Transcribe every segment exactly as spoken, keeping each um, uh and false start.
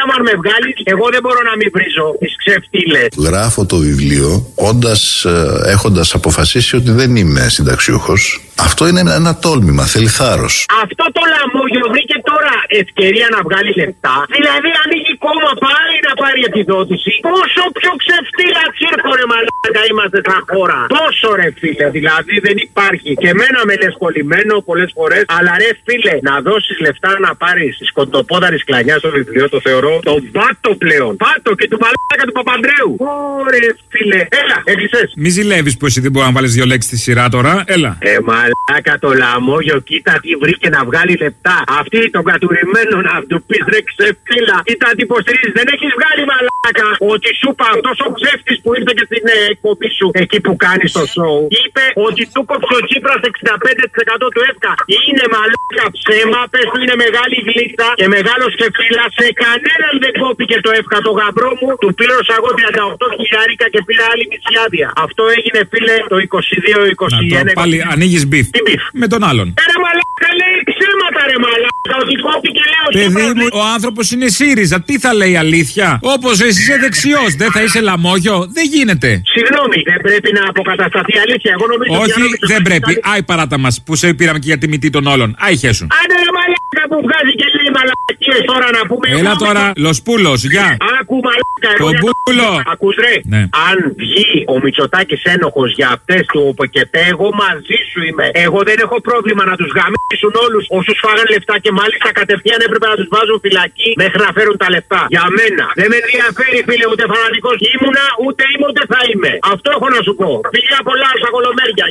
άμα με βγάλει, εγώ δεν μπορώ να μην βρίζω τις ξεφτύλες. Γράφω το βιβλίο όντας, ε, έχοντας αποφασίσει ότι δεν είμαι συνταξιούχος. Αυτό είναι ένα τόλμημα, θέλει θάρρος. Αυτό το λαμόγιο βρήκε τώρα ευκαιρία να βγάλει λεφτά. Δηλαδή ανοίγει κόμμα πάλι να πάρει επιδότηση. Πόσο πιο ξεφτύλα τσίρκο ρε μαλάκα είμαστε σαν χώρα. Τόσο ρε φίλε, δηλαδή δεν υπάρχει. Και εμένα με λες κολλημένο πολλές φορές. Αλλά ρε φίλε, να δώσεις λεφτά να πάρεις σκοτοπόδαρης κλανιά στο βιβλίο, το θεωρώ τον πάτο πλέον. Πάτο και του μαλάκα του Παπανδρέου. Ωρε φίλε, έλα, έκλεισες. Μη ζηλεύεις που εσύ δεν μπορεί να βάλεις δύο λέξεις στη σειρά τώρα, έλα. Ε, μαλάκα το λαμόγιο, κοίτα τι βρήκε να βγάλει λεπτά. Αυτή τον κατουρημένο να του πει ρε ξεφτύλα. Κοίτα τι υποστηρίζει, δεν έχεις βγάλει μαλάκα. Ότι σου είπα αυτός ο ψεύτης που ήρθε και στην ε, εκπομπή σου εκεί που κάνει το σοου. Είπε ότι του κόψε ο Τσίπρας εξήντα πέντε τοις εκατό του ΕΦΚΑ. Είναι μαλάκα ψέμα, πες του είναι μεγάλη γλύκτα και μεγάλος ξεφτύλα. Σε κανέναν δεν κόπηκε το ΕΦΚΑ. Το γαμπρό μου του πλήρωσα εγώ τριάντα οκτώ χιλιάρικα και πήρα άλλη μισή άδεια. Αυτό έγινε φίλε το είκοσι δύο είκοσι ένα. Να το πάλι ανοίγεις μπιφ. Με τον άλλον. Ε, ρε μαλάκα λέει ψέματα ρε μαλάκα. Ότι κόπηκε λέω. Παιδί μου, ο άνθρωπος είναι ΣΥΡΙΖΑ. Τι θα λέει αλήθεια. Όπως εσύ είσαι δεξιός, δεν θα είσαι λαμόγιο. Δεν γίνεται. Συγγνώμη, δεν πρέπει να αποκατασταθεί αλήθεια. Εγώ νομίζω. Όχι, δεν πρέπει. Άι παράτα μας που σε πήραμε και για τη μυτή των όλων. Άι χέσουν. Άντε ρε μαλάκα που βγάζει και λέει μαλακίες τώρα να πούμε. Έλα τώρα, Λοσπούλος, γεια. Άκου μαλάκα. Το μπούλο. Ακούς ρε. Ναι. Αν βγει ο Μητσοτάκης ένοχος για αυτές του ΟΠΕΚΕΤΕ, εγώ μαζί σου είμαι. Εγώ δεν έχω πρόβλημα να τους γαμίσουν όλους όσους φάγαν λεφτά και μάλιστα κατευθείαν έπρεπε να τους βάζουν φυλακή μέχρι να φέρουν τα λεφτά. Για μένα. Δεν με ενδιαφέρει φίλε ούτε φανατικός ήμουνα, ούτε είμαι ούτε θα είμαι. Αυτό έχω να σου πω. Φιλιά πολλά στα κολομέρια.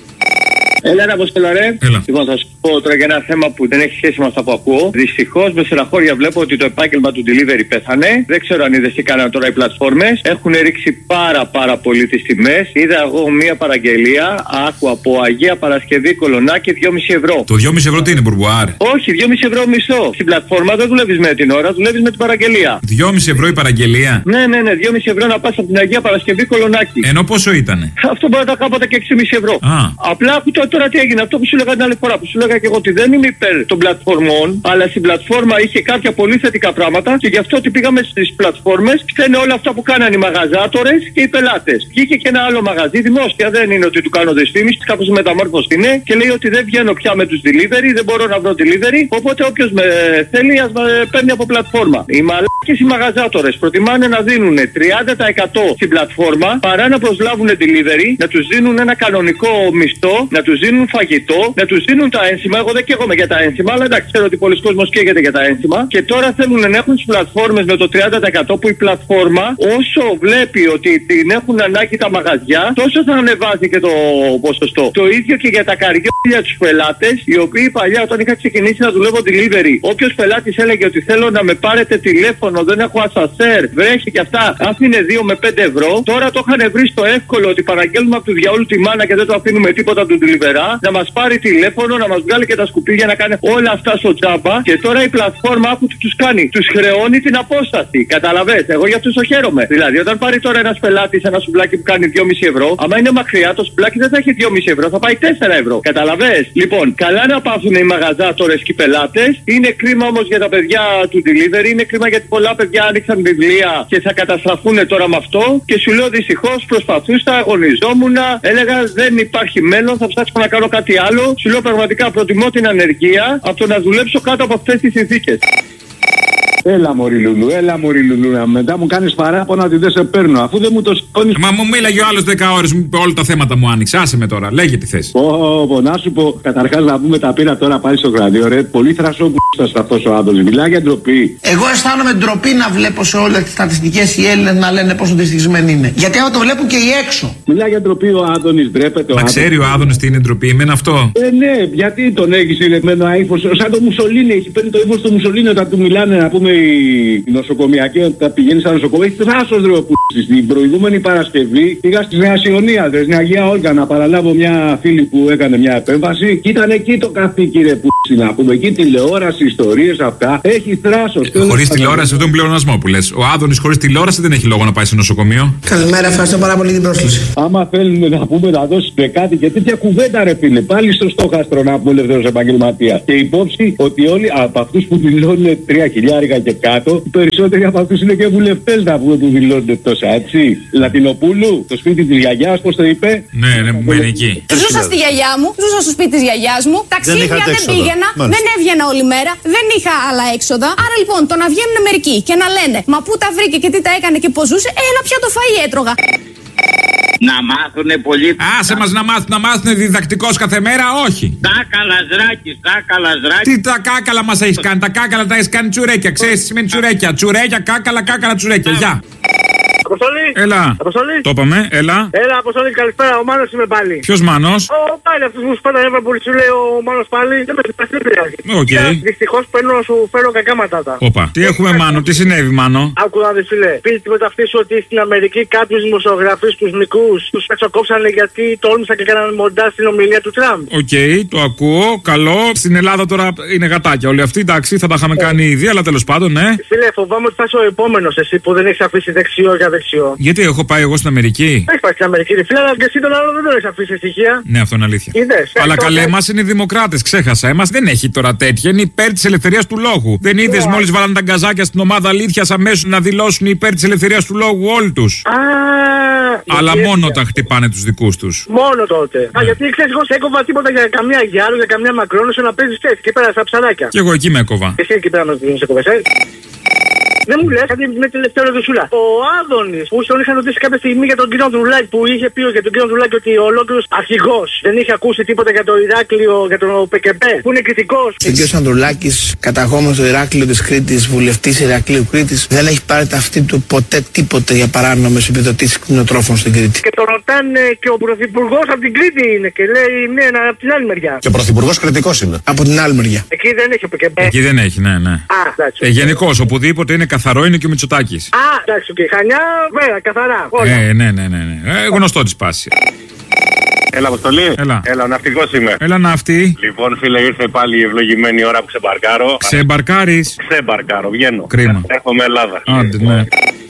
Έλα, ρε Αποστόλα, ρε. Λοιπόν, θα σου πω τώρα για ένα θέμα που δεν έχει σχέση με αυτά που ακούω. Δυστυχώς, με στεναχώρια βλέπω ότι το επάγγελμα του delivery πέθανε. Δεν ξέρω αν είδες τι κάνανε τώρα οι πλατφόρμες. Έχουν ρίξει πάρα πάρα πολύ τις τιμές. Είδα εγώ μία παραγγελία, άκου από Αγία Παρασκευή Κολονάκι δυόμισι ευρώ. Το δυόμισι ευρώ τι είναι, μπουρμπουάρ? Όχι, δυόμισι ευρώ μισθό. Στην πλατφόρμα δεν δουλεύεις με την ώρα, δουλεύεις με την παραγγελία. δυόμισι ευρώ η παραγγελία? Ναι, ναι, ναι, δυόμισι ευρώ να πας από την Αγία Παρασκευή Κολονάκι. Ενώ πόσο ήτανε? Αυτό μπορεί να τα κάποτε και έξι κόμμα πέντε ευρώ. Α. Απλά άκου τώρα τι έγινε. Αυτό που σου έλεγα την άλλη φορά. Που σου έλεγα και εγώ ότι δεν είμαι υπέρ των πλατφορμών, αλλά στην πλατφόρμα είχε κάποια πολύ θετικά πράγματα και γι' αυτό ότι πήγαμε στις πλατφόρμες. Φταίνε όλα αυτά που κάνανε οι μαγαζάτορες και οι πελάτες. Βγήκε και ένα άλλο μαγαζί, δημόσια, δεν είναι ότι του κάνω δυσφήμιση, κάπως μεταμόρφωση είναι και λέει ότι δεν βγαίνω πια με τους delivery, δεν μπορώ να βρω delivery. Οπότε όποιος με θέλει, ας με παίρνει από πλατφόρμα. Οι μαλάκες οι μαγαζάτορες προτιμάνε να δίνουν τριάντα τοις εκατό στην πλατφόρμα παρά να προσλάβουν delivery, να τους δίνουν ένα κανονικό μισθό, να τους δίνουν φαγητό, να τους δίνουν τα ένσημα. Εγώ δεν καίγομαι για τα ένσημα, αλλά εντάξει, ξέρω ότι πολλοί κόσμος καίγεται για τα ένσημα. Και τώρα θέλουν να έχουν τις πλατφόρμες με το τριάντα τοις εκατό που η πλατφόρμα, όσο βλέπει ότι την έχουν ανάγκη τα μαγαζιά, τόσο θα ανεβάζει και το ποσοστό. Το ίδιο και για τα καριόλια τους πελάτες, οι οποίοι παλιά όταν είχα ξεκινήσει να δουλεύω delivery, όποιος πελάτης έλεγε ότι θέλω να με πάρετε τηλέφωνο, δεν έχω ασασέρ, βρέχει και αυτά, άφηνε δύο με πέντε ευρώ. Τώρα το είχαν βρει στο εύκολο ότι παραγγέλνουμε από του διαόλου τη μάνα και δεν το αφήνουμε τίποτα του deliverά, να μας πάρει τηλέφωνο, να μας βγάλει και τα σκουπίδια να κάνει όλα αυτά στο τζάμπα. Και τώρα η πλατφόρμα άκου τι τους κάνει. Τους χρεώνει την απόσταση. Καταλαβες, εγώ για αυτούς το χαίρομαι. Δηλαδή, όταν πάρει τώρα ένας πελάτης ένα σουβλάκι που κάνει δυόμισι ευρώ, άμα είναι μακριά, το σουβλάκι δεν θα έχει δυόμισι ευρώ, θα πάει τέσσερα ευρώ. Καταλαβες. Λοιπόν, καλά να πάθουν οι μαγαζάτορες και οι πελάτες. Είναι κρίμα όμως για τα παιδιά του delivery, είναι κρίμα γιατί πολλά παιδιά άνοιξαν βιβλία και θα καταστραφούν τώρα με αυτό. Και σου λέω δυστυχώς προσπαθούσα, αγωνιζόμουν, έλεγα δεν υπάρχει μέλλον, θα ψάξω να κάνω κάτι άλλο. Σου λέω πραγματικά προτιμώ την ανεργία από το να δουλέψω κάτω από αυτές τις συνθήκες. Έλα μωρή Λουλού, έλα μωρή Λουλού. Μετά μου κάνεις παράπονα ότι δεν σε παίρνω. Αφού δεν μου το σηκώνεις. Μα μου μίλαγε ο άλλος δέκα ώρες, μου είπε όλα τα θέματα μου άνοιξε. Άσε με τώρα, λέγε τι θες. Πω, πω, να σου πω, καταρχάς να πούμε τα πήρα τώρα πάλι στο γραφείο, ρε. Πολύ θρασό που στα αυτός ο Άδωνης. Μιλάει για ντροπή. Εγώ αισθάνομαι ντροπή να βλέπω σε όλες τις στατιστικές οι Έλληνες να λένε πόσο δυστυχισμένοι είναι. Γιατί άμα το βλέπουν και οι έξω. Μιλάει για ντροπή ο Άδωνης, ντρέπεται. Μα ξέρει ο Άδωνης τι είναι ντροπή, εμένα αυτό. Ε, ναι, γιατί τον έχει συνεχμένο ύφος, σαν το Μουσολίνι, έχει παίρνει το ύφος του Μουσολίνι όταν του μιλάνε να πούμε οι νοσοκομιακοί, όταν πηγαίνει στα νοσοκομεία, έχει θράσος ρε ο π***ς. Την προηγούμενη Παρασκευή πήγα στη Νέα Ιωνία, στην Αγία Όλγα, να παραλάβω μια φίλη που έκανε μια επέμβαση. Και ήταν εκεί το καθήκη ρε π***ς, να πούμε. Εκεί τηλεόραση, ιστορίες αυτά. Έχει θράσος. Ε, χωρίς τηλεόραση, αυτό είναι πλεονασμό που λες. Ο Άδωνης χωρίς τηλεόραση δεν έχει λόγο να πάει σε νοσοκομείο. Καλημέρα, ευχαριστώ πάρα πολύ την πρόσκληση. Άμα θέλουν να πούμε να δώσουν κάτι και τέτοια κουβέντα ρε φίλε, πάλι στο στόχαστρο να πούμε ελεύθερος επαγγελματίας. Και υπόψη ότι όλοι από αυτούς που δηλώνουν τρία χιλιάρικα και κάτω. Οι περισσότεροι από αυτούς είναι και βουλευτές να πούμε που δηλώνουν τόσα, έτσι. Λατινοπούλου, το σπίτι της γιαγιάς, πώς το είπε. Ναι, ναι, μου μένει εκεί. Ζούσα στη γιαγιά μου, ζούσα στο σπίτι της γιαγιάς μου. Ταξίδια δεν, δεν πήγαινα, Μάλιστα. δεν έβγαινα όλη μέρα, δεν είχα άλλα έξοδα. Άρα λοιπόν το να βγαίνουν μερικοί και να λένε μα πού τα βρήκε και τι τα έκανε και πώς ζούσε, ένα πιάτο φαΐ έτρωγα. Να μάθουνε πολύ. Άσε μας να μάθουν, να μάθουνε διδακτικός κάθε μέρα, όχι. Τα καλαζράκι, τα καλαζράκι. Τι τα κάκαλα μας έχεις κάνει, τα κάκαλα τα έχεις κάνει τσουρέκια. Ξέρεις τι σημαίνει τσουρέκια. Τσουρέκια, κάκαλα, κάκαλα, τσουρέκια. Γεια. Αποστολή. Έλα. Αποστολή. Το είπαμε, έλα. Έλα, Αποστολή, καλησπέρα. Ο Μάνος είμαι πάλι. Ποιος Μάνος? Ο πάλι αυτός που σου πέτανε έβρα που σου λέει ο Μάνος πάλι. Δεν με συμπαθεί, πειράζει. Οκ. Δυστυχώς παίρνω να σου φέρω κακά ματάτα. Όπα. Τι έχουμε Μάνο, τι συνέβη Μάνο? Άκου να δεις φίλε. Πήρε τίποτα αυτή σου ότι στην Αμερική κάποιους δημοσιογραφείς τους μικρούς τους πετσοκόψανε γιατί τόλμησαν και έκαναν μοντά στην ομιλία του Τραμπ. Οκ, το ακούω. Καλό. Στην Ελλάδα τώρα είναι γατάκια όλοι αυτοί. Εντάξει, θα τα είχαμε κάνει ήδη, αλλά τέλος πάντων, ναι. Φίλε, φοβάμαι ότι θα είσαι ο επόμενος εσύ που δεν έχεις αφήσει δεξιό για δεξιό. Γιατί έχω πάει εγώ στην Αμερική? Έχει πάει στην Αμερική, ρε φίλε, αλλά και εσύ τον άλλο δεν τον έχει αφήσει στοιχεία. Ναι, αυτό είναι αλήθεια. Είδες, αλλά τότε... καλέ, εμάς είναι οι δημοκράτες, ξέχασα. Εμάς δεν έχει τώρα τέτοια. Είναι υπέρ της ελευθερίας του λόγου. Δεν είδες yeah. μόλις βάλανε τα γκαζάκια στην ομάδα αλήθειας αμέσως να δηλώσουν υπέρ της ελευθερίας του λόγου όλοι τους. Α, αλλά μόνο όταν χτυπάνε τους δικούς τους. Μόνο τότε. Yeah. Α, γιατί ξέρεις, εγώ σε έκοβα τίποτα για καμιά Γιάρου, για καμιά Μακρόνισο να παίζεις έτσι και πέρα στα ψαράκια. Κι εγώ εκεί με έκοβα. Εσύ εκεί πέρα να σε κοβεσέ. Δεν μου λες, κάτι με τελευταία ερωτησούλα. Ο Άδωνης που τον είχαν ρωτήσει κάποια στιγμή για τον κύριο Ανδρουλάκη, που είχε πει για τον κύριο Ανδρουλάκη ότι ο ολόκληρος αρχηγός δεν είχε ακούσει τίποτα για το Ηράκλειο, για τον ΠΚΠ, που είναι κριτικός. Ο κύριος Ανδρουλάκης, καταγόμενος στο Ηράκλειο της Κρήτης, βουλευτής Ηρακλείου Κρήτης, δεν έχει πάρει ταυτή του ποτέ τίποτε για παράνομες επιδοτήσεις κτηνοτρόφων στην Κρήτη. Και τον ρωτάνε και ο πρωθυπουργός από την Κρήτη είναι και λέει ναι, από την άλλη μεριά. Και ο πρωθυπουργός κριτικός είναι. Από την άλλη μεριά. Εκεί δεν έχει ο ΠΚΠ. Εκεί δεν έχει, ναι, ναι. Α, εντάξει. Ε, γενικώς, οπουδήποτε είναι καθαρό είναι και ο Μητσοτάκης. Α, εντάξει, okay. Χανιά, βέβαια, καθαρά. Ε, ναι, ναι, ναι, ναι. Ε, γνωστό της πάση. Έλα, Αποστολή. Έλα. Έλα, ο ναυτικός είμαι. Έλα, ναυτί. Λοιπόν, φίλε, ήρθε πάλι η ευλογημένη ώρα που ξεμπαρκάρω. Ξεμπαρκάρεις. Ξεμπαρκάρω, βγαίνω. Κρίμα. Έρχομαι Ελλάδα. Άντε, ναι.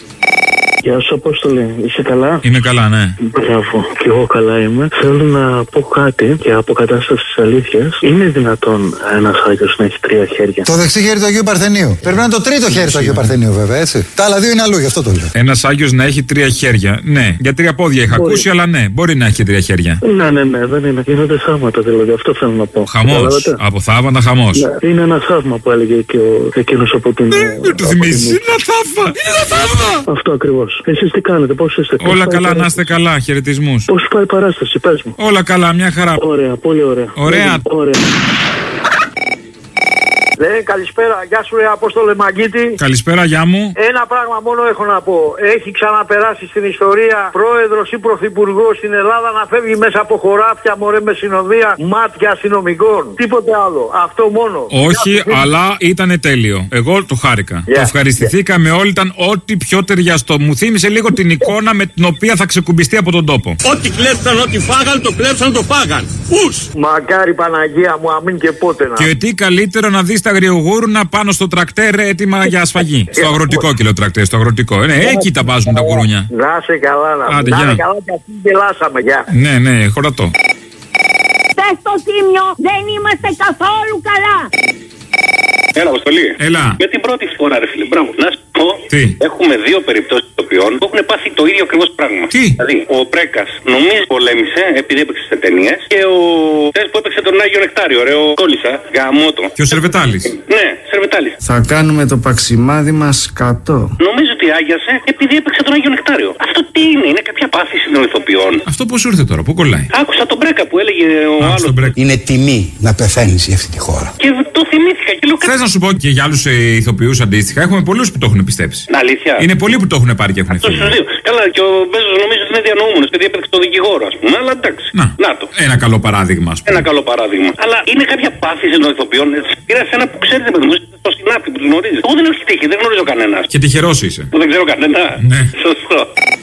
Γεια σου, Απόστολε. Είσαι καλά? Είμαι καλά, ναι. Μπράβο. Κι εγώ καλά είμαι. Θέλω να πω κάτι και αποκατάσταση της αλήθειας. Είναι δυνατόν ένας Άγιος να έχει τρία χέρια? Το δεξί χέρι του Αγίου Παρθενίου. Πρέπει να είναι το τρίτο χέρι του Αγίου Παρθενίου, βέβαια, έτσι. Τα άλλα δύο είναι αλλού, γι' αυτό το λέω. Ένας Άγιος να έχει τρία χέρια. Ναι. Για τρία πόδια είχα μπορεί. ακούσει, αλλά ναι, μπορεί να έχει και τρία χέρια. Ναι, ναι, ναι, δεν είναι. Γίνονται θαύματα δηλαδή. Αυτό θέλω να πω. Χαμός. Από θαύματα, χαμός. Ναι. Είναι ένα θαύμα που έλεγε και ο εκείνος από την. Δεν του θυμίζει. Είναι ένα θαύμα. Είναι ένα θαύμα. Αυτό ακριβώς. Εσείς τι κάνετε? Πώς είστε? Όλα καλά, παράσταση. Να είστε καλά, χαιρετισμούς. Πώς πάει η παράσταση, πες μου. Όλα καλά, μια χαρά. Ωραία, πολύ ωραία. Ωραία. Ωραία. Ναι, καλησπέρα, γεια σου, ρε Απόστολε Μαγκίτη. Καλησπέρα, γεια μου. Ένα πράγμα μόνο έχω να πω. Έχει ξαναπεράσει στην ιστορία πρόεδρος ή πρωθυπουργός στην Ελλάδα να φεύγει μέσα από χωράφια, μωρέ, με συνοδεία μάτια αστυνομικών. Τίποτε άλλο. Αυτό μόνο. Όχι, αλλά ήταν τέλειο. Εγώ το χάρηκα. Yeah. Το ευχαριστηθήκαμε yeah. όλοι. Ήταν ό,τι πιο ταιριαστό. Μου θύμισε λίγο την εικόνα με την οποία θα ξεκουμπιστεί από τον τόπο. Ό,τι κλέψαν, ό,τι φάγαν, το κλέψαν, το φάγαν. Ους! Μακάρι Παναγία μου, αμήν και πότε να. Και τι καλύτερο να δει τα αγριογούρουνα πάνω στο τρακτέρ έτοιμα για ασφαγή. Στο αγροτικό κιλοτρακτέρ, στο αγροτικό. Ναι, εκεί τα βάζουν τα γουρούνια. Να σε καλά, να Άντε, να είναι καλά και αυτοί γελάσαμε, γεια. Ναι, ναι, χωρατό. Πες στο Τίμιο, δεν είμαστε καθόλου καλά. Έλα, Αποστολή. Έλα. Για την πρώτη φορά, ρε φίλε, μπράβο. Να σου πω, τι? Έχουμε δύο περιπτώσεις τοπιών που έχουν πάθει το ίδιο ακριβώς πράγμα. Τι? Δηλαδή, ο Πρέκας νομίζω πολέμησε επειδή έπαιξε σε ταινίες και ο θες που έπαιξε τον Άγιο Νεκτάριο, ρε, ο Κόλλησα, γαμότο. Και ο Σερβετάλης. Ναι, Σερβετάλης. Θα κάνουμε το παξιμάδι μας κατώ. Νομίζω ότι άγιασε επειδή έπαιξε τον Άγιο Νεκτάριο. Αυτό τι είναι, είναι κάποια πάθηση των ηθοποιών. Αυτό πώς ήρθε τώρα, πού κολλάει? Άκουσα τον Πρέκα που έλεγε ο άλλος. Είναι τιμή να πεθαίνεις για αυτή τη χώρα. Και το θυμήθηκα και λέω. Θες να σου πω και για άλλους ε, ηθοποιούς αντίστοιχα, έχουμε πολλούς που το έχουν πιστέψει. Αλήθεια. Είναι πολλοί που το έχουν πάρει και έχουν φύγει. Καλά, και ο Μπέζος νομίζω ότι είναι διανοούμενος επειδή έπαιξε το δικηγόρο, ας πούμε. Αλλά εντάξει. Να, να το. Ένα καλό παράδειγμα, ας πούμε. Ένα καλό παράδειγμα. Αλλά είναι κάποια πάθηση των ηθοποιών. Πήρα σε ένα που ξέρετε με το στο Συνάπη που του γνωρίζει. Εγώ δεν έχω τύχει, δεν γνωρίζω κανένα. Και τυχερός είσαι. Που δεν ξέρω κανένα. Ναι. Σωστό.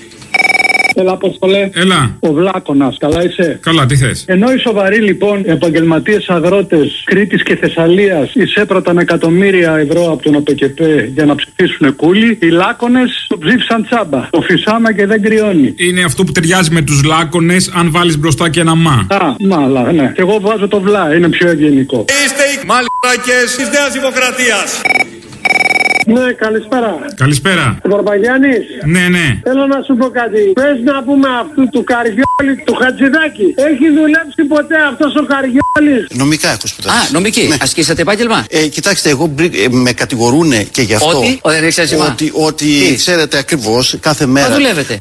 Έλα, Απόστολε. Έλα. Ο Βλάκωνας, καλά είσαι? Καλά, τι θες? Ενώ οι σοβαροί λοιπόν επαγγελματίες αγρότες Κρήτης και Θεσσαλίας εισέπραταν εκατομμύρια ευρώ από τον ΑΠΚΠ για να ψηφίσουν κούλι, οι Λάκωνες το ψήφισαν τσάμπα. Το φυσάμα και δεν κρυώνει. Είναι αυτό που ταιριάζει με τους Λάκωνες αν βάλεις μπροστά και ένα μα. Α, μάλα, ναι. Και εγώ βάζω το βλά, είναι πιο ευγενικό. Είστε οι μαλακές της Νέας Δημοκρατίας. Ναι, καλησπέρα. Καλησπέρα. Παπαγιάννης. Ναι, ναι. Θέλω να σου πω κάτι. Πες να πούμε αυτού του Καριόλη, του Χατζηδάκη. Έχει δουλέψει ποτέ αυτός ο Καριόλης? Νομικά έχω σπουδάσει. Α, νομική. Ναι. Ασκήσατε επάγγελμα. Ε, κοιτάξτε, εγώ ε, με κατηγορούνε και γι' αυτό. Ότι, ο, δεν έχεις αίσθημα. Ότι, ότι ξέρετε ακριβώς κάθε μέρα. Μα δουλεύετε.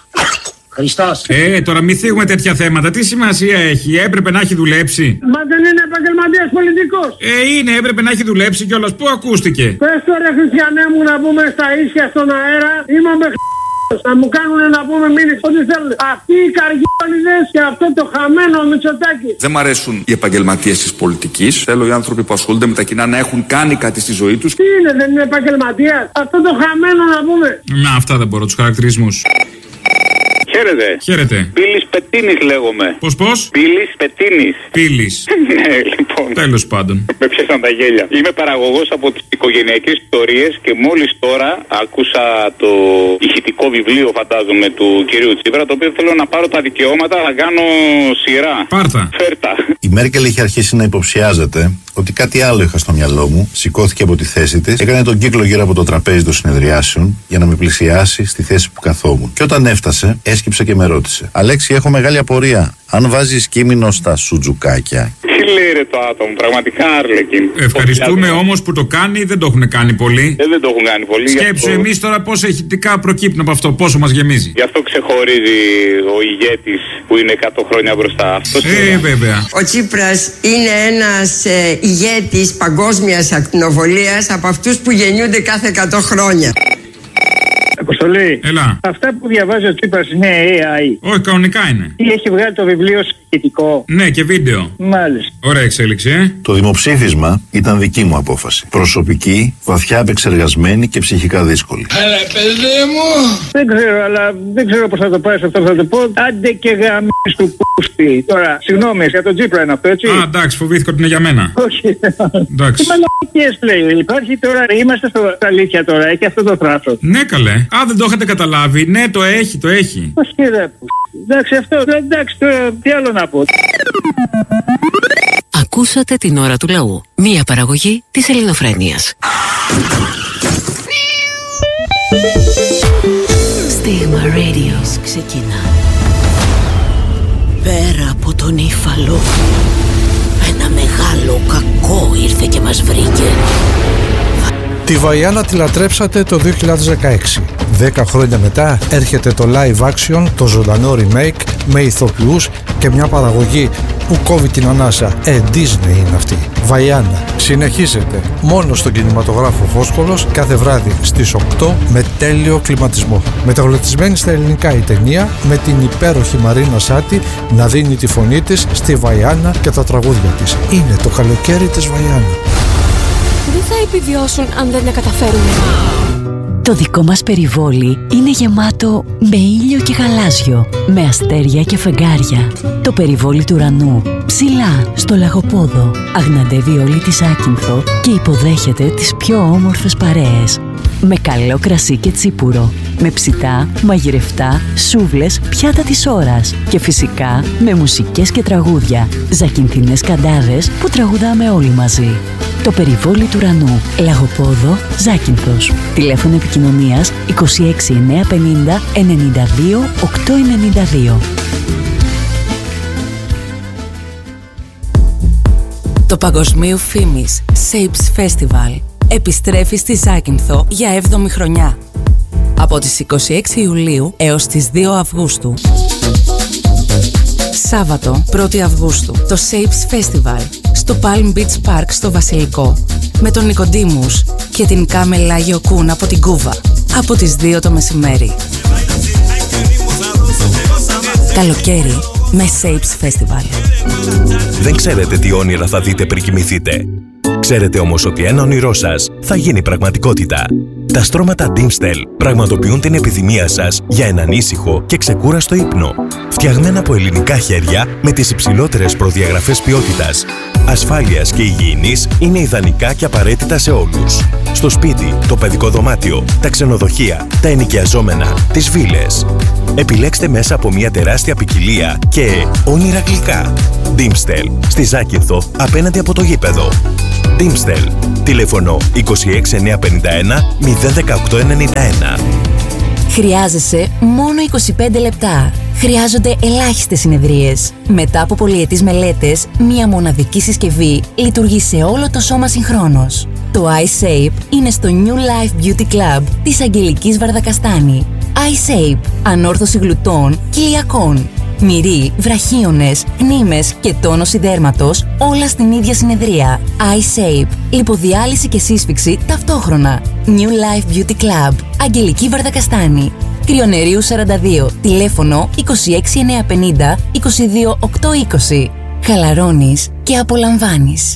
Χριστός. Ε, τώρα μην θίγουμε τέτοια θέματα. Τι σημασία έχει, έπρεπε να έχει δουλέψει. Μα δεν είναι επαγγελματίας πολιτικός. Ε, είναι, έπρεπε να έχει δουλέψει κιόλας. Πού ακούστηκε? Πες τώρα, Χριστιανέ μου, να πούμε στα ίσια στον αέρα. Είμαι με να μου κάνουν να πούμε μήνυση ό,τι θέλουν. Αυτοί οι Καριόλιδες και αυτό το χαμένο Μητσοτάκη. Δεν μ' αρέσουν οι επαγγελματίες της πολιτικής. Θέλω οι άνθρωποι που ασχολούνται με τα κοινά να έχουν κάνει κάτι στη ζωή τους. Τι είναι, δεν είναι επαγγελματίας? Αυτό το χαμένο να πούμε. Να, αυτά δεν μπορώ, τους χαρακτηρισμούς. Χαίρετε. Χαίρετε. Πύλης Πετίνης λέγομαι. Πώς, πώς? Πύλης Πετίνης. Πύλης. Ναι, λοιπόν. Τέλος πάντων. Με πιάσαν τα γέλια. Είμαι παραγωγός από τις οικογενειακές ιστορίες και μόλις τώρα άκουσα το ηχητικό βιβλίο, φαντάζομαι, του κυρίου Τσίπρα, το οποίο θέλω να πάρω τα δικαιώματα να κάνω σειρά. Πάρτα. Φέρτα. Η Μέρκελ είχε αρχίσει να υποψιάζεται ότι κάτι άλλο είχα στο μυαλό μου. Σηκώθηκε από τη θέση της, έκανε τον κύκλο γύρω από το τραπέζι των συνεδριάσεων για να με πλησιάσει στη θέση που καθόμουν. Και όταν έφτασε, έσκυψε και με ρώτησε: Αλέξη, έχω μεγάλη απορία. Αν βάζεις κείμενο στα σουτζουκάκια. Τι λέει ρε το άτομο, πραγματικά Άρλεκιν. Ευχαριστούμε όμως που το κάνει, δεν το έχουν κάνει πολύ. Ε, δεν το έχουν κάνει πολύ. Σκέψου αυτό... εμείς τώρα πόσα ηχητικά προκύπτουν από αυτό, πόσο μας γεμίζει. Γι' αυτό ξεχωρίζει ο ηγέτης που είναι εκατό χρόνια μπροστά. Αυτός ε, βέβαια. Ο Τσίπρας είναι ένας ε, ηγέτης παγκόσμιας ακτινοβολίας από αυτούς που γεννιούνται κάθε εκατό χρόνια. Αποστολή. Έλα. Αυτά που διαβάζει ο Τσίπρας είναι έι άι. Όχι, κανονικά είναι. Ή έχει βγάλει το βιβλίο σχετικό. Ναι, και βίντεο. Μάλιστα. Ωραία εξέλιξη, ε. Το δημοψήφισμα ήταν δική μου απόφαση. Προσωπική, βαθιά επεξεργασμένη και ψυχικά δύσκολη. Έλα, παιδί μου. Δεν ξέρω, αλλά δεν ξέρω πώς θα το πάρεις αυτό. Θα το πω. Άντε και γαμίς του πούστη. Τώρα, συγγνώμη, για τον Τσίπρα είναι αυτό, έτσι. Α, εντάξει, φοβήθηκα ότι είναι για μένα. Όχι. Εντάξει. Τι μαλακίες λέει. Υπάρχει τώρα, είμαστε στο αλήθεια τώρα, έχει αυτό το θράσος. Ναι, καλέ. Α, δεν το είχατε καταλάβει. Ναι, το έχει, το έχει. Όχι, ρε. Εντάξει, αυτό. Εντάξει, τώρα τι άλλο να πω. Ακούσατε την ώρα του λαού. Μία παραγωγή της Ελληνοφρένειας. Στίγμα Radio ξεκινά. Πέρα από τον Ήφαλο, ένα μεγάλο κακό ήρθε και μας βρήκε. Τη Βαϊάννα τη λατρέψατε το δύο χιλιάδες δεκαέξι. Δέκα χρόνια μετά έρχεται το live action, το ζωντανό remake με ηθοποιούς και μια παραγωγή που κόβει την ανάσα. Ε, Disney είναι αυτή. Βαϊάννα. Συνεχίζεται μόνο στον κινηματογράφο Φόσκολος κάθε βράδυ στις οκτώ με τέλειο κλιματισμό. Μεταγλωτισμένη στα ελληνικά η ταινία με την υπέροχη Μαρίνα Σάτι να δίνει τη φωνή της στη Βαϊάννα και τα τραγούδια της. Είναι το καλοκαίρι της Βαϊάννα. Δεν θα επιβιώσουν αν δεν τα καταφέρουμε. Το δικό μας περιβόλι είναι γεμάτο με ήλιο και γαλάζιο, με αστέρια και φεγγάρια. Το περιβόλι του ουρανού, ψηλά στο λαγοπόδο, αγναντεύει όλη τη Ζάκυνθο και υποδέχεται τις πιο όμορφες παρέες. Με καλό κρασί και τσίπουρο, με ψητά, μαγειρευτά, σούβλες, πιάτα της ώρας και φυσικά με μουσικές και τραγούδια, ζακυνθινές καντάδες που τραγουδάμε όλοι μαζί. Το περιβόλι του ουρανού, Λαγοπόδο, Ζάκυνθος. Τηλέφωνο επικοινωνίας είκοσι έξι εννιακόσια πενήντα ενενήντα δύο οκτακόσια ενενήντα δύο. Το παγκοσμίου φήμης Shapes Festival επιστρέφει στη Ζάκυνθο για έβδομη χρονιά. Από τις είκοσι έξι Ιουλίου έως τις δύο Αυγούστου. Σάββατο πρώτη Αυγούστου, το Shapes Festival στο Palm Beach Park στο Βασιλικό με τον Νικοντίμους και την Κάμελ Άγιο Κούν από την Κούβα από τις δύο το μεσημέρι. Καλοκαίρι με Shapes Festival. Δεν ξέρετε τι όνειρα θα δείτε πριν κοιμηθείτε. Ξέρετε όμως ότι ένα όνειρό σας θα γίνει πραγματικότητα. Τα στρώματα Dimstel πραγματοποιούν την επιθυμία σας για έναν ήσυχο και ξεκούραστο ύπνο. Φτιαγμένα από ελληνικά χέρια με τις υψηλότερες προδιαγραφές ποιότητας, ασφάλειας και υγιεινής, είναι ιδανικά και απαραίτητα σε όλους. Στο σπίτι, το παιδικό δωμάτιο, τα ξενοδοχεία, τα ενοικιαζόμενα, τις βίλες. Επιλέξτε μέσα από μια τεράστια ποικιλία και όνειρα γλυκά. Dimstel, στη Ζάκυνθο, απέναντι από το γήπεδο. Dimstel, τηλέφωνο είκοσι είκοσι έξι εννιακόσια πενήντα ένα μηδέν δεκαοκτώ ενενήντα ένα. Χρειάζεσαι μόνο είκοσι πέντε λεπτά. Χρειάζονται ελάχιστες συνεδρίες. Μετά από πολυετής μελέτες, μία μοναδική συσκευή λειτουργεί σε όλο το σώμα συγχρόνως. Το iShape είναι στο New Life Beauty Club της Αγγελικής Βαρδακαστάνη. iShape, ανόρθωση γλουτών και ηλιακών. Μυρί, βραχίονες, κνήμες και τόνωση δέρματος, όλα στην ίδια συνεδρία. iShape, λιποδιάλυση και σύσφυξη ταυτόχρονα. New Life Beauty Club, Αγγελική Βαρδακαστάνη. Κρυονερίου σαράντα δύο, τηλέφωνο είκοσι έξι εννιακόσια πενήντα είκοσι δύο οκτακόσια είκοσι. Χαλαρώνεις και απολαμβάνεις.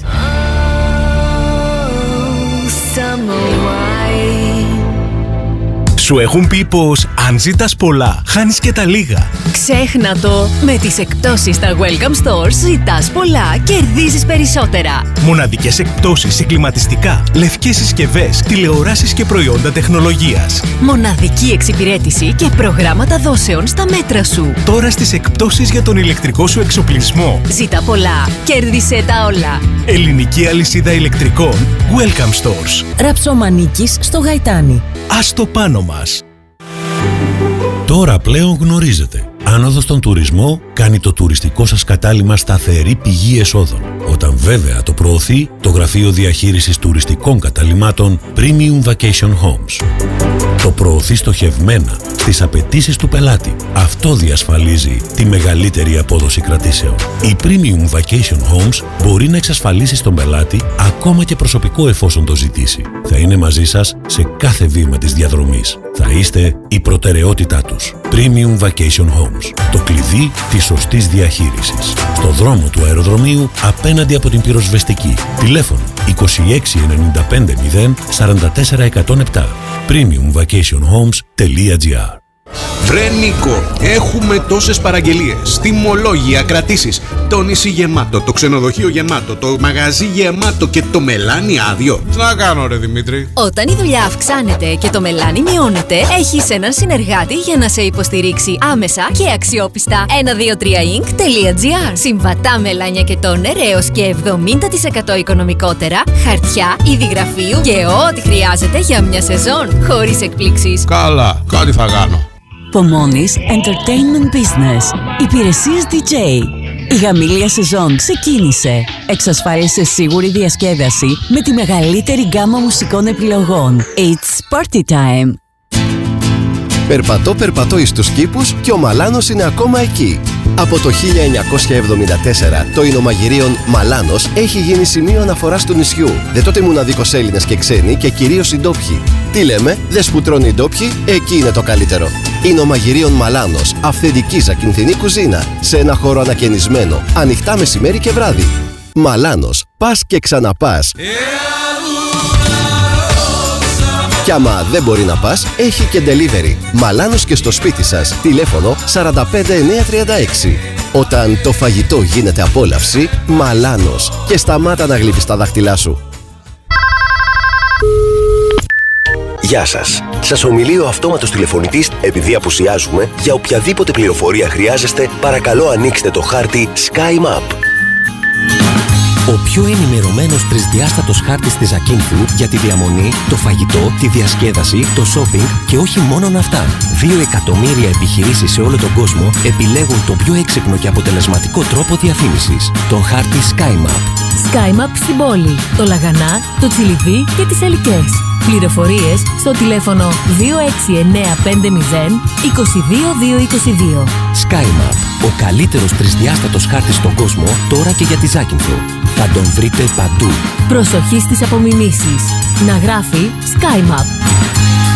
Σου έχουν πει πως αν ζητάς πολλά, χάνεις και τα λίγα. Ξέχνα το! Με τις εκπτώσεις στα Welcome Stores ζητάς πολλά, κερδίζεις περισσότερα. Μοναδικές εκπτώσεις σε κλιματιστικά, λευκές συσκευές, τηλεοράσεις και προϊόντα τεχνολογίας. Μοναδική εξυπηρέτηση και προγράμματα δόσεων στα μέτρα σου. Τώρα στις εκπτώσεις για τον ηλεκτρικό σου εξοπλισμό. Ζήτα πολλά, κέρδισε τα όλα. Ελληνική αλυσίδα ηλεκτρικών Welcome Stores. Ραψομανίκης στο Γαϊτάνι. Ας το πάνω μας. Τώρα πλέον γνωρίζετε. Άνοδος στον τουρισμό κάνει το τουριστικό σας κατάλημα σταθερή πηγή εσόδων. Όταν βέβαια το προωθεί το Γραφείο Διαχείρισης Τουριστικών Καταλυμάτων Premium Vacation Homes. Το προωθεί στοχευμένα στις απαιτήσεις του πελάτη. Αυτό διασφαλίζει τη μεγαλύτερη απόδοση κρατήσεων. Η Premium Vacation Homes μπορεί να εξασφαλίσει στον πελάτη ακόμα και προσωπικό εφόσον το ζητήσει. Θα είναι μαζί σας σε κάθε βήμα της διαδρομής. Θα είστε η προτεραιότητά τους. Premium Vacation Homes. Το κλειδί της σωστής διαχείρισης. Στο δρόμο του αεροδρομίου απέναντι από την πυροσβεστική. Τηλέφωνο είκοσι έξι ενενήντα πέντε μηδέν σαράντα τέσσερα εκατόν επτά. premium vacation homes τελεία gr. Βρε Νίκο, έχουμε τόσες παραγγελίες, τιμολόγια, κρατήσεις, το νησί γεμάτο, το ξενοδοχείο γεμάτο, το μαγαζί γεμάτο και το μελάνι άδειο. Τι να κάνω ρε Δημήτρη? Όταν η δουλειά αυξάνεται και το μελάνι μειώνεται, έχεις έναν συνεργάτη για να σε υποστηρίξει άμεσα και αξιόπιστα. ένα δύο τρία ινκ τελεία gr. Συμβατά μελάνια και τόνερ έως και εβδομήντα τοις εκατό οικονομικότερα, χαρτιά, είδη γραφείου και ό,τι χρειάζεται για μια σεζόν, χωρίς εκπλήξεις. Καλά, κάτι θα κάνω. Pomoni's Entertainment Business. Υπηρεσίες ντι τζέι. Η γαμήλια σεζόν ξεκίνησε. Εξασφάλισε σίγουρη διασκέδαση με τη μεγαλύτερη γκάμα μουσικών επιλογών. It's party time. Περπατώ, περπατώ εις τους κήπους και ο Μαλάνος είναι ακόμα εκεί. Από το χίλια εννιακόσια εβδομήντα τέσσερα το εινομαγειρίον Μαλάνος έχει γίνει σημείο αναφοράς του νησιού. Δε τότε μοναδικός Έλληνες και ξένοι και κυρίως οι ντόπιοι. Τι λέμε, δες που τρώνε οι ντόπιοι, εκεί είναι το καλύτερο. Εινομαγειρίον Μαλάνος, αυθεντική ζακυνθινή κουζίνα, σε ένα χώρο ανακαινισμένο, ανοιχτά μεσημέρι και βράδυ. Μαλάνος, πας και ξαναπάς. Κι άμα δεν μπορεί να πας, έχει και delivery. Μαλάνος και στο σπίτι σας. Τηλέφωνο σαράντα πέντε εννιακόσια τριάντα έξι. Όταν το φαγητό γίνεται απόλαυση, Μαλάνος. Και σταμάτα να γλύφεις τα δάχτυλά σου. Γεια σας. Σας ομιλεί ο αυτόματος τηλεφωνητής επειδή απουσιάζουμε. Για οποιαδήποτε πληροφορία χρειάζεστε, παρακαλώ ανοίξτε το χάρτη SkyMap. Ο πιο ενημερωμένος τρισδιάστατος χάρτης της Ακίνθου για τη διαμονή, το φαγητό, τη διασκέδαση, το shopping και όχι μόνον αυτά. Δύο εκατομμύρια επιχειρήσεις σε όλο τον κόσμο επιλέγουν τον πιο έξυπνο και αποτελεσματικό τρόπο διαφήμισης. Τον χάρτη SkyMap. SkyMap στην πόλη, το Λαγανά, το Τσιλιβί και τις Ελικές. Πληροφορίες στο τηλέφωνο δύο έξι εννέα πέντε μηδέν είκοσι δύο δύο είκοσι δύο. SkyMap. Ο καλύτερος τρισδιάστατος χάρτης στον κόσμο τώρα και για τη Ζάκυνθο. Θα τον βρείτε παντού. Προσοχή στις απομιμήσεις. Να γράφει SkyMap.